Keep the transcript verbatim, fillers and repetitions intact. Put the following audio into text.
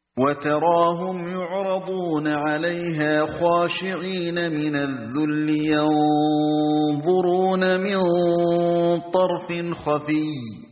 وتراهم يعرضون عليها خاشعين من الذل ينظرون من طرف خفي